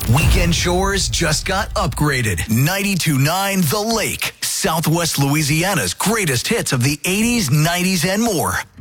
Weekend Shores just got upgraded. 92.9 The Lake. Southwest Louisiana's greatest hits of the 80s, 90s, and more.